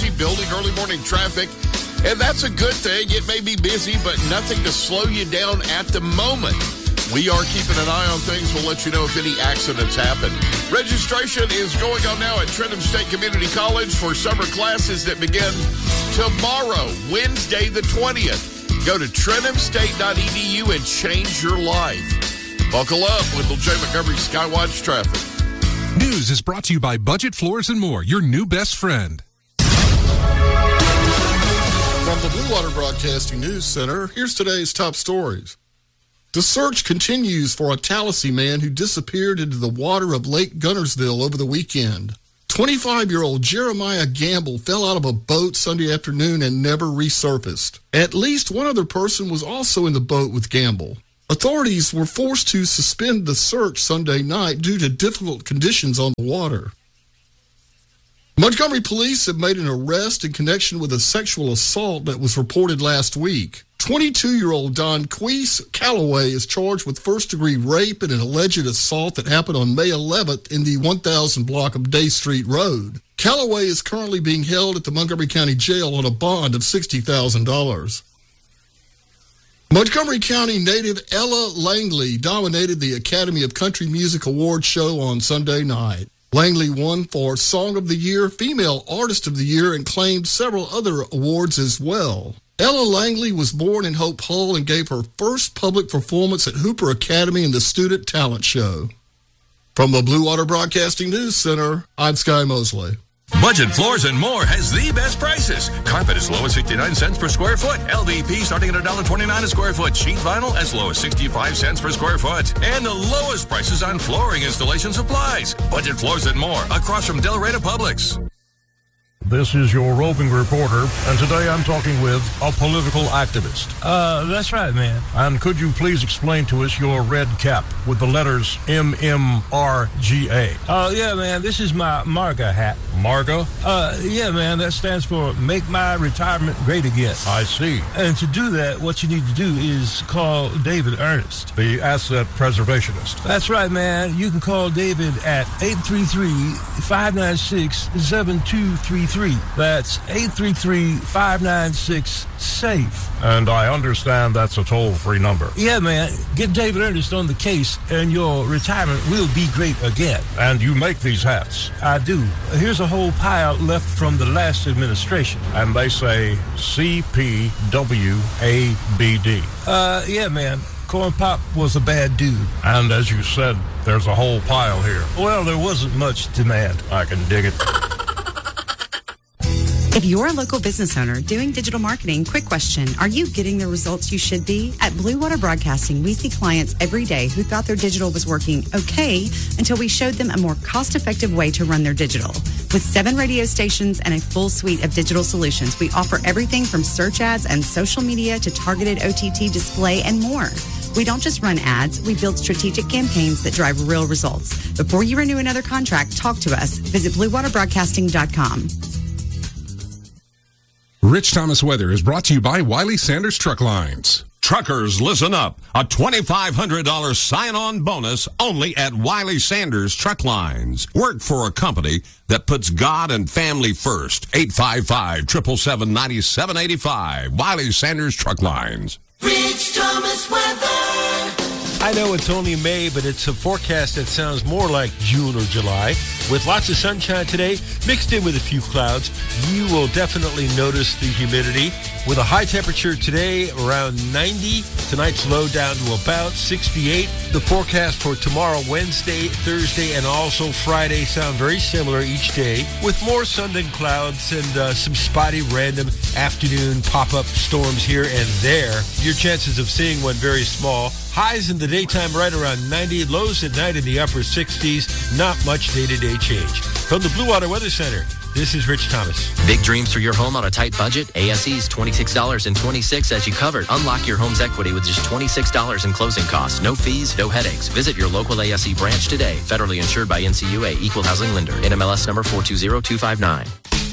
building early morning traffic, and that's a good thing. It may be busy, but nothing to slow you down at the moment. We are keeping an eye on things. We'll let you know if any accidents happen. Registration is going on now at Trentham State Community College for summer classes that begin tomorrow, Wednesday the 20th. Go to trenthamstate.edu and change your life. Buckle up with Jay Montgomery Skywatch Traffic. News is brought to you by Budget Floors and More, your new best friend. From the Blue Water Broadcasting News Center, here's today's top stories. The search continues for a Tallahassee man who disappeared into the water of Lake Gunnersville over the weekend. 25-year-old Jeremiah Gamble fell out of a boat Sunday afternoon and never resurfaced. At least one other person was also in the boat with Gamble. Authorities were forced to suspend the search Sunday night due to difficult conditions on the water. Montgomery police have made an arrest in connection with a sexual assault that was reported last week. 22-year-old Don Queese Calloway is charged with first-degree rape and an alleged assault that happened on May 11th in the 1000 block of Day Street Road. Calloway is currently being held at the Montgomery County Jail on a bond of $60,000. Montgomery County native Ella Langley dominated the Academy of Country Music Awards show on Sunday night. Langley won for Song of the Year, Female Artist of the Year, and claimed several other awards as well. Ella Langley was born in Hope Hull and gave her first public performance at Hooper Academy in the Student Talent Show. From the Blue Water Broadcasting News Center, I'm Sky Mosley. Budget Floors and More has the best prices. Carpet as low as 69 cents per square foot. LVP starting at $1.29 a square foot. Sheet vinyl as low as 65 cents per square foot. And the lowest prices on flooring installation supplies. Budget Floors and More across from Delray to Publix. This is your roving reporter, and today I'm talking with a political activist. That's right, man. And could you please explain to us your red cap with the letters MMRGA? Yeah, man, this is my MARGA hat. MARGA? Yeah, man, that stands for Make My Retirement Great Again. I see. And to do that, what you need to do is call David Ernest, the asset preservationist. That's right, man. You can call David at 833-596-7233. That's 833-596-SAFE. And I understand that's a toll-free number. Yeah, man. Get David Ernest on the case, and your retirement will be great again. And you make these hats? I do. Here's a whole pile left from the last administration. And they say CPWABD. Yeah, man. Corn Pop was a bad dude. And as you said, there's a whole pile here. Well, there wasn't much demand. I can dig it. If you're a local business owner doing digital marketing, quick question. Are you getting the results you should be? At Blue Water Broadcasting, we see clients every day who thought their digital was working okay until we showed them a more cost-effective way to run their digital. With 7 radio stations and a full suite of digital solutions, we offer everything from search ads and social media to targeted OTT display and more. We don't just run ads, we build strategic campaigns that drive real results. Before you renew another contract, talk to us. Visit BlueWaterBroadcasting.com. Rich Thomas Weather is brought to you by Wiley Sanders Truck Lines. Truckers, listen up. A $2,500 sign-on bonus only at Wiley Sanders Truck Lines. Work for a company that puts God and family first. 855-777-9785. Wiley Sanders Truck Lines. Rich Thomas Weather. I know it's only May, but it's a forecast that sounds more like June or July. With lots of sunshine today, mixed in with a few clouds, you will definitely notice the humidity. With a high temperature today around 90, tonight's low down to about 68. The forecast for tomorrow, Wednesday, Thursday, and also Friday sound very similar each day, with more sun than clouds and some spotty random afternoon pop-up storms here and there. Your chances of seeing one very small. Highs in the daytime right around 90, lows at night in the upper 60s. Not much day-to-day change. From the Blue Water Weather Center, this is Rich Thomas. Big dreams for your home on a tight budget? ASE's $26.26 as you covered. Unlock your home's equity with just $26 in closing costs. No fees, no headaches. Visit your local ASE branch today. Federally insured by NCUA. Equal housing lender. NMLS number 420259.